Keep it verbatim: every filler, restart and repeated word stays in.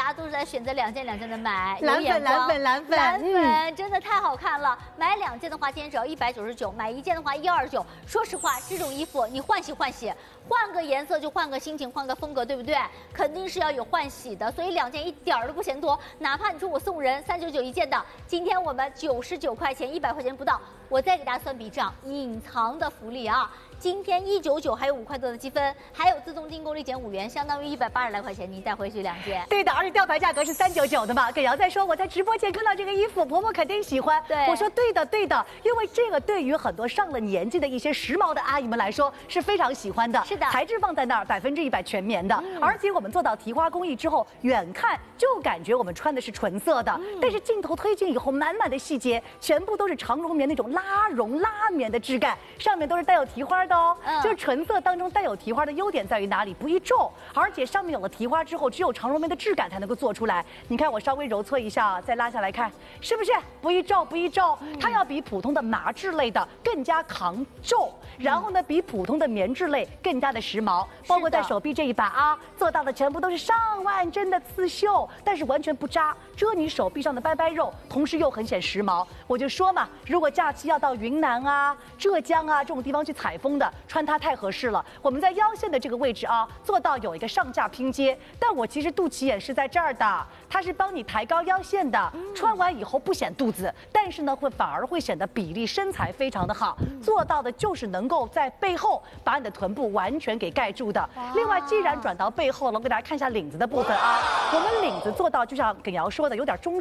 大家都是在选择两件两件的买， 蓝粉蓝粉蓝粉蓝粉真的太好看了。买两件的话，今天只要一百九十九，买一件的话一二九。说实话，这种衣服你换洗换洗，换个颜色就换个心情，换个风格，对不对？肯定是要有换洗的，所以两件一点儿都不嫌多。哪怕你说我送人三九九一件的，今天我们九十九块钱，一百块钱不到，我再给大家算笔账，隐藏的福利啊！今天一九九还有五块多的积分，还有自动进购立减五元，相当于一百八十来块钱，你带回去两件。 对的，而且吊牌价格是三九九的嘛。耿瑶在说，我在直播间看到这个衣服，婆婆肯定喜欢。 对， 我说对的对的，因为这个对于很多上了年纪的一些时髦的阿姨们来说是非常喜欢的。 是的， 材质放在那儿，百分之一百全棉的， 嗯、 而且我们做到提花工艺之后，远看就感觉我们穿的是纯色的，嗯、但是镜头推进以后，满满的细节全部都是长绒棉那种拉绒拉棉的质感，上面都是带有提花的哦，嗯、就是纯色当中带有提花的优点在于哪里？不易皱，而且上面有了提花之后，只有长绒棉的质感才能够做出来。你看我稍微揉搓一下，再拉下来看，是不是不易皱？不易皱，它要比普通的麻质类的更加抗皱，然后呢，比普通的棉质类更加的时髦。包括在手臂这一把啊，做到的全部都是上万针的刺绣，但是完全不扎，遮你手臂上的掰掰肉，同时又很显时髦。我就说嘛，如果假期要到云南啊、浙江啊这种地方去采风的，穿它太合适了。我们在腰线的这个位置啊，做到有一个上架拼接，但我其实肚脐眼是在这儿的，它是帮你抬高腰线的，穿完以后不显肚子，但是呢，会反而会显得比例身材非常的好。做到的就是能够在背后把你的臀部完全给盖住的。另外，既然转到背后了，我给大家看一下领子的部分啊，我们领子做到就像耿瑶说的，有点中式。